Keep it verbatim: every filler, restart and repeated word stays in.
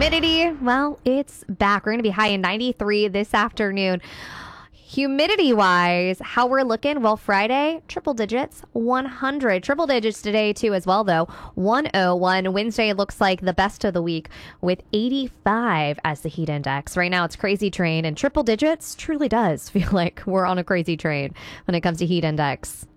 Humidity, well, it's back. We're going to be high in ninety-three this afternoon. Humidity-wise, how we're looking? Well, Friday, triple digits, one hundred. Triple digits today, too, as well, though. one oh one. Wednesday looks like the best of the week with eighty-five as the heat index. Right now, it's crazy train, and triple digits truly does feel like we're on a crazy train when it comes to heat index.